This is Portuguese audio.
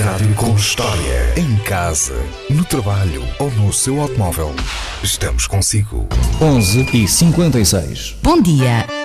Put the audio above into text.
rádio com história. Em casa, no trabalho ou no seu automóvel. Estamos consigo. 11h56. Bom dia.